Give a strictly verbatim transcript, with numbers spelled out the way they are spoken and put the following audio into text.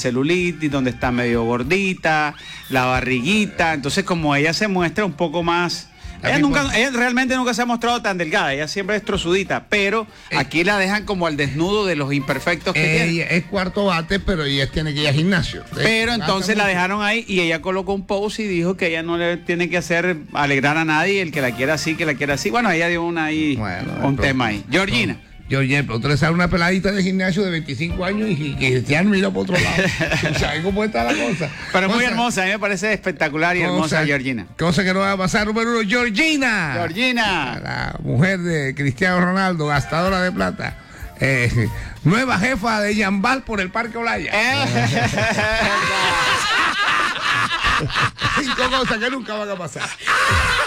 celulitis, donde está medio gordita, la barriguita. Entonces, como ella se muestra un poco más... Ella, nunca, ella realmente nunca se ha mostrado tan delgada, ella siempre es trozudita, pero eh, aquí la dejan como al desnudo de los imperfectos que ella tiene. Es cuarto bate, pero ella tiene que ir al gimnasio. Pero entonces la dejaron ahí y ella colocó un post y dijo que ella no le tiene que hacer alegrar a nadie, el que la quiera así, que la quiera así. Bueno, ella dio una ahí, bueno, un pero, tema ahí. Georgina. No. Georgina, pero tú le sale una peladita de gimnasio de veinticinco años y que ya mira por otro lado. ¿Sabes cómo está la cosa? Pero cosa, muy hermosa, a mí me parece espectacular y cosa, hermosa Georgina. Cosa que no va a pasar, número uno, Georgina. Georgina. La mujer de Cristiano Ronaldo, gastadora de plata. Eh, nueva jefa de Yambal por el Parque Olaya. Eh. Cinco cosas que nunca van a pasar.